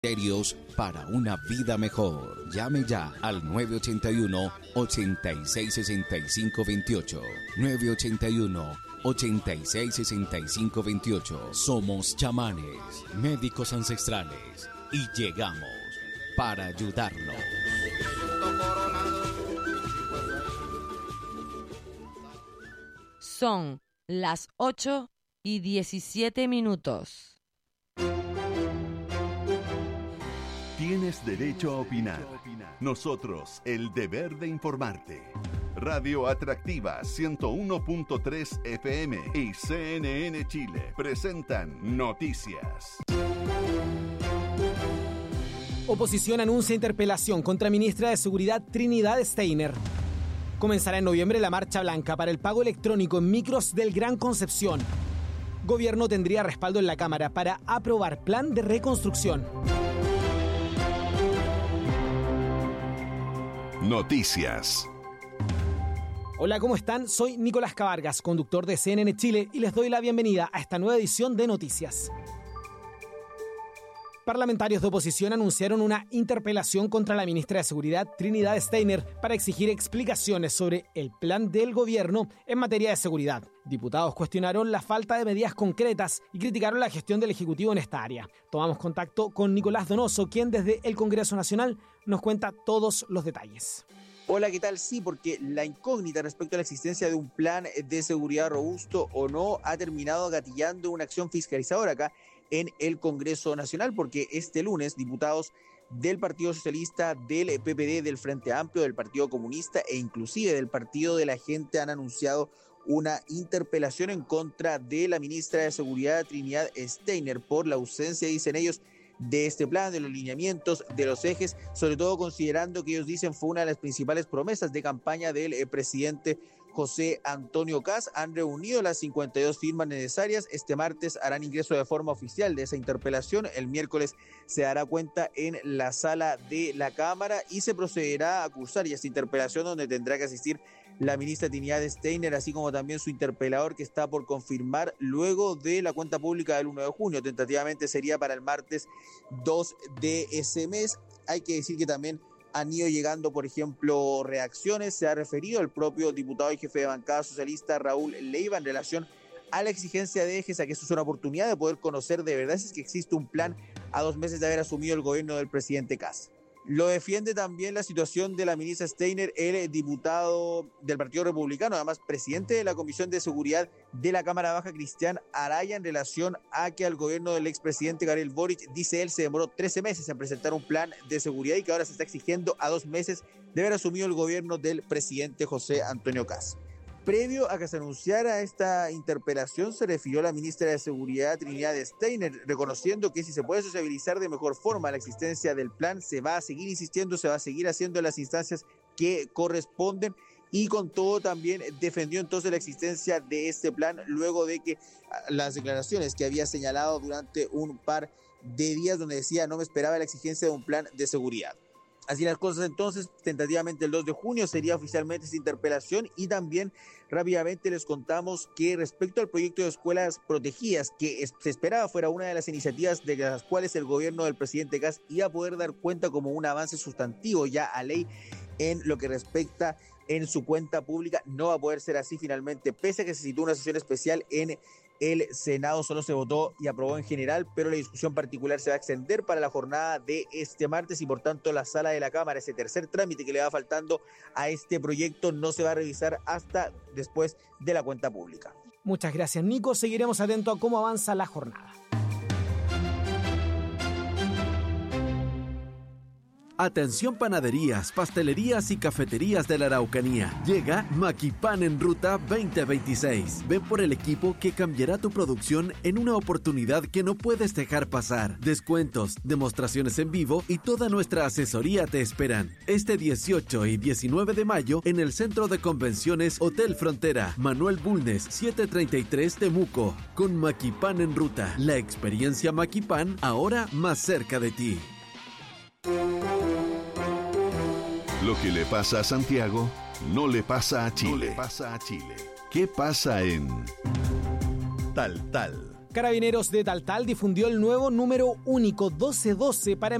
Criterios para una vida mejor. Llame ya al 981-866528. 981-866528. Somos chamanes, médicos ancestrales, y llegamos para ayudarlos. Son las 8:17. Tienes derecho a opinar. Nosotros, el deber de informarte. Radio Atractiva 101.3 FM y CNN Chile presentan Noticias. Oposición anuncia interpelación contra ministra de Seguridad Trinidad Steiner. Comenzará en noviembre la marcha blanca para el pago electrónico en micros del Gran Concepción. Gobierno tendría respaldo en la Cámara para aprobar plan de reconstrucción. Noticias. Hola, ¿cómo están? Soy Nicolás Cabargas, conductor de CNN Chile, y les doy la bienvenida a esta nueva edición de Noticias. Parlamentarios de oposición anunciaron una interpelación contra la ministra de Seguridad Trinidad Steiner para exigir explicaciones sobre el plan del gobierno en materia de seguridad. Diputados cuestionaron la falta de medidas concretas y criticaron la gestión del Ejecutivo en esta área. Tomamos contacto con Nicolás Donoso, quien desde el Congreso Nacional nos cuenta todos los detalles. Hola, ¿qué tal? Sí, porque la incógnita respecto a la existencia de un plan de seguridad robusto o no ha terminado gatillando una acción fiscalizadora acá en el Congreso Nacional, porque este lunes diputados del Partido Socialista, del PPD, del Frente Amplio, del Partido Comunista e inclusive del Partido de la Gente han anunciado una interpelación en contra de la ministra de Seguridad Trinidad Steiner por la ausencia, dicen ellos, de este plan, de los lineamientos, de los ejes, sobre todo considerando que ellos dicen fue una de las principales promesas de campaña del presidente José Antonio Kast. Han reunido las 52 firmas necesarias. Este martes harán ingreso de forma oficial de esa interpelación. El miércoles se dará cuenta en la sala de la Cámara y se procederá a cursar esta interpelación, donde tendrá que asistir la ministra Trinidad Steiner, así como también su interpelador, que está por confirmar luego de la cuenta pública del 1 de junio. Tentativamente sería para el martes 2 de ese mes. Hay que decir que también han ido llegando, por ejemplo, reacciones. Se ha referido el propio diputado y jefe de bancada socialista Raúl Leiva en relación a la exigencia de ejes, a que esto es una oportunidad de poder conocer de verdad si es que existe un plan a 2 meses de haber asumido el gobierno del presidente Kast. Lo defiende también la situación de la ministra Steiner, el diputado del Partido Republicano, además presidente de la Comisión de Seguridad de la Cámara Baja, Cristian Araya, en relación a que al gobierno del expresidente Gabriel Boric, dice él, se demoró 13 meses en presentar un plan de seguridad y que ahora se está exigiendo a 2 meses de haber asumido el gobierno del presidente José Antonio Kast. Previo a que se anunciara esta interpelación, se refirió la ministra de Seguridad Trinidad Steiner, reconociendo que si se puede sociabilizar de mejor forma la existencia del plan, se va a seguir insistiendo, se va a seguir haciendo en las instancias que corresponden, y con todo también defendió entonces la existencia de este plan luego de que las declaraciones que había señalado durante un par de días, donde decía no me esperaba la exigencia de un plan de seguridad. Así las cosas, entonces, tentativamente el 2 de junio sería oficialmente esta interpelación. Y también rápidamente les contamos que respecto al proyecto de escuelas protegidas, que se esperaba fuera una de las iniciativas de las cuales el gobierno del presidente Kast iba a poder dar cuenta como un avance sustantivo ya a ley en lo que respecta en su cuenta pública, no va a poder ser así finalmente, pese a que se citó una sesión especial en el Senado. Solo se votó y aprobó en general, pero la discusión particular se va a extender para la jornada de este martes y por tanto la sala de la Cámara, ese tercer trámite que le va faltando a este proyecto, no se va a revisar hasta después de la cuenta pública. Muchas gracias, Nico. Seguiremos atentos a cómo avanza la jornada. Atención panaderías, pastelerías y cafeterías de la Araucanía. Llega Maquipan en Ruta 2026. Ven por el equipo que cambiará tu producción en una oportunidad que no puedes dejar pasar. Descuentos, demostraciones en vivo y toda nuestra asesoría te esperan. Este 18 y 19 de mayo en el Centro de Convenciones Hotel Frontera, Manuel Bulnes, 733 Temuco. Con Maquipan en Ruta, la experiencia Maquipan ahora más cerca de ti. Lo que le pasa a Santiago no le pasa a Chile. ¿Qué pasa en Tal Tal? Carabineros de Taltal difundió el nuevo número único 1212 para